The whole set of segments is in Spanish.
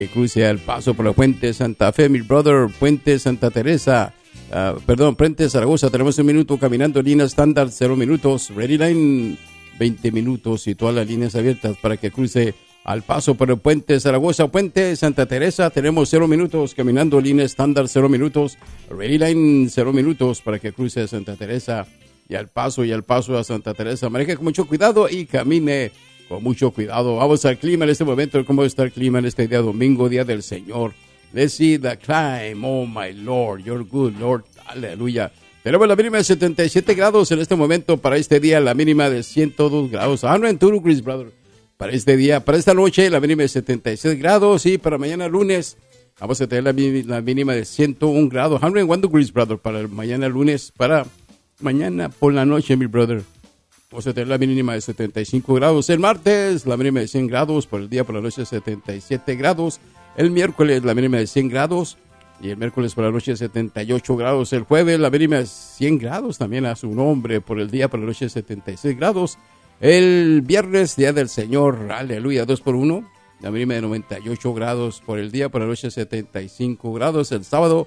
que cruce al paso por la Puente Santa Fe, mi brother, Puente Santa Teresa, Puente Zaragoza, tenemos 1 minuto caminando, línea estándar 0 minutos, Ready Line 20 minutos y todas las líneas abiertas para que cruce al paso por el Puente Zaragoza, Puente Santa Teresa, tenemos 0 minutos caminando, línea estándar 0 minutos, Ready Line 0 minutos para que cruce a Santa Teresa y al paso a Santa Teresa. Maneje con mucho cuidado y camine con mucho cuidado. Vamos al clima en este momento. ¿Cómo está el clima en este día domingo, día del Señor? Let's see the climb, oh my Lord, you're good, Lord, aleluya. Tenemos la mínima de 77 grados en este momento, para este día la mínima de 102 grados. 102 degrees, brother. Para este día, para esta noche la mínima de 76 grados y para mañana lunes vamos a tener la mínima de 101 grados. 101 degrees, brother, para mañana lunes, para mañana por la noche, mi brother. Vamos a tener la mínima de 75 grados. El martes, la mínima de 100 grados. Por el día, por la noche, 77 grados. El miércoles, la mínima de 100 grados. Y el miércoles por la noche, 78 grados. El jueves, la mínima de 100 grados. También a su nombre. Por el día, por la noche, 76 grados. El viernes, día del Señor. Aleluya, 2x1. La mínima de 98 grados. Por el día, por la noche, 75 grados. El sábado,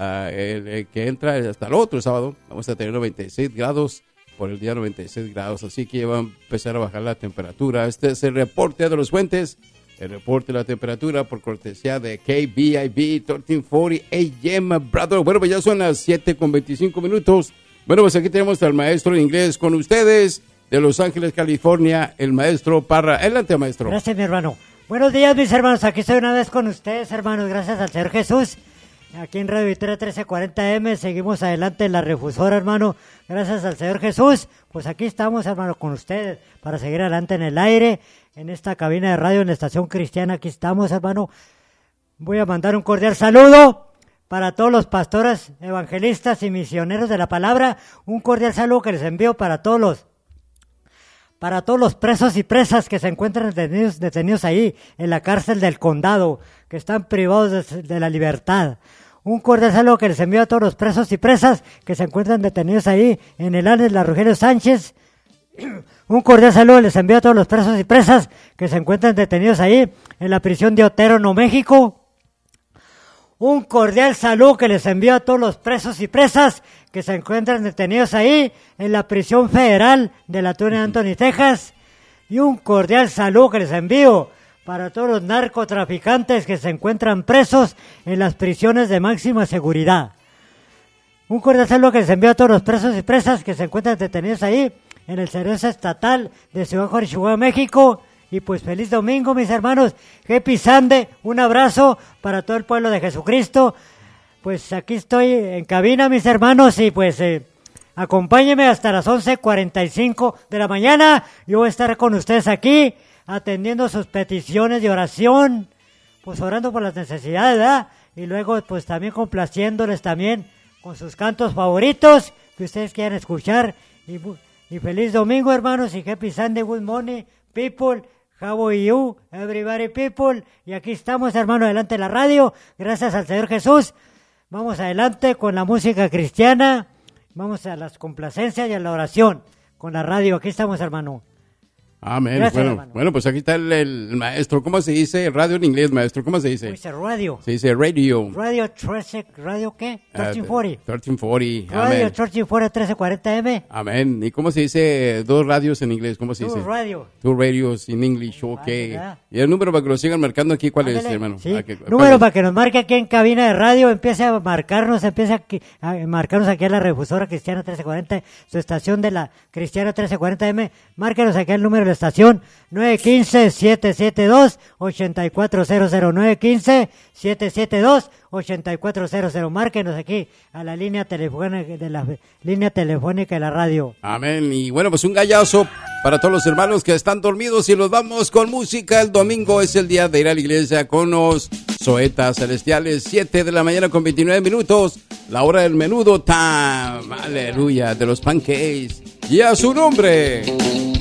el que entra hasta el otro sábado, vamos a tener 96 grados. Por el día 96 grados, así que va a empezar a bajar la temperatura. Este es el reporte de los Fuentes, el reporte de la temperatura por cortesía de KBIB 1340 AM, brother. Bueno, pues ya son las 7:25 minutos. Bueno, pues aquí tenemos al maestro de inglés con ustedes, de Los Ángeles, California, el maestro Parra. Adelante, maestro. Gracias, mi hermano. Buenos días, mis hermanos. Aquí estoy una vez con ustedes, hermanos, gracias al Señor Jesús. Aquí en Radio Victoria 1340M, seguimos adelante en la refusora, hermano, gracias al Señor Jesús. Pues aquí estamos, hermano, con ustedes, para seguir adelante en el aire, en esta cabina de radio, en la estación cristiana, aquí estamos, hermano. Voy a mandar un cordial saludo para todos los pastores, evangelistas y misioneros de la palabra, un cordial saludo que les envío para todos los presos y presas que se encuentran detenidos ahí, en la cárcel del condado, que están privados de la libertad. Un cordial saludo que les envío a todos los presos y presas que se encuentran detenidos ahí en el Anes La Rogelio Sánchez. Un cordial saludo les envío a todos los presos y presas que se encuentran detenidos ahí en la prisión de Otero, Nuevo México. Un cordial saludo que les envío a todos los presos y presas que se encuentran detenidos ahí en la prisión federal de la Tuna Anthony, Texas. Y un cordial saludo que les envío para todos los narcotraficantes que se encuentran presos en las prisiones de máxima seguridad. Un cordial saludo que les envío a todos los presos y presas que se encuentran detenidos ahí en el servicio estatal de Ciudad Juárez, Chihuahua, México. Y pues feliz domingo, mis hermanos. Happy Sunday. Un abrazo para todo el pueblo de Jesucristo. Pues aquí estoy en cabina, mis hermanos, y pues acompáñenme hasta las 11:45 de la mañana. Yo voy a estar con ustedes aquí, atendiendo sus peticiones de oración, pues orando por las necesidades, ¿verdad? Y luego pues también complaciéndoles también con sus cantos favoritos que ustedes quieran escuchar. Y feliz domingo, hermanos, y Happy Sunday, good morning, people. How are you, everybody people? Y aquí estamos, hermano, adelante de la radio, gracias al Señor Jesús. Vamos adelante con la música cristiana, vamos a las complacencias y a la oración con la radio. Aquí estamos, hermano. Amén. Gracias, bueno, pues aquí está el maestro. ¿Cómo se dice radio en inglés, maestro? ¿Cómo se dice? Dice radio. Se dice radio. Radio 13, ¿radio qué? 1340. 1340. Radio 1340, 1340M. Amén. ¿Y cómo se dice dos radios en inglés? ¿Cómo se dice? Radio. Two radios in English, ok. ¿Y el número para que lo sigan marcando aquí cuál es, hermano? Sí. Número para que nos marque aquí en cabina de radio, empiece a marcarnos aquí a la refusora cristiana 1340, su estación de la cristiana 1340M. Márquenos aquí el número de la estación 915-772-8400, 915-772-8400. Márquenos aquí a la línea telefónica de la radio. Amén. Y bueno, pues un gallazo para todos los hermanos que están dormidos, y los vamos con música. El domingo es el día de ir a la iglesia con los Zoetas Celestiales, 7 de la mañana con 29 minutos, la hora del menudo time, aleluya, de los pancakes, y a su nombre.